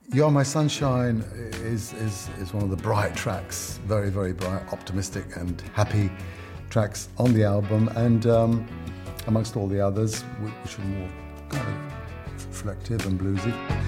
You're My Sunshine is one of the bright tracks, very, very bright, optimistic and happy tracks on the album, and amongst all the others, which are more kind of reflective and bluesy.